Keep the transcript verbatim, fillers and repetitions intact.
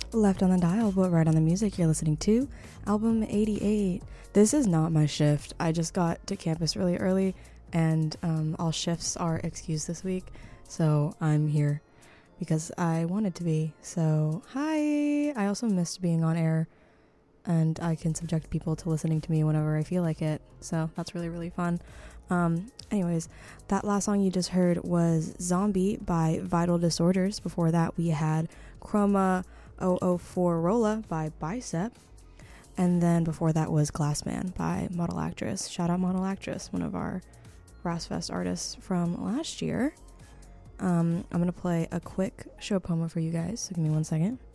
Left on the dial, but right on the music. You're listening to album eighty-eight. This is not my shift. I just got to campus really early, and um, all shifts are excused this week, so I'm here because I wanted to be. So hi. I also missed being on air, and I can subject people to listening to me whenever I feel like it, so that's really really fun. Um anyways, that last song you just heard was Zombie by Vital Disorders. Before that we had Chroma zero zero four Rolla by Bicep, and then before that was Glassman by Model Actress. Shout out Model Actress, one of our Rasfest artists from last year. um I'm gonna play a quick show promo for you guys, so give me one second.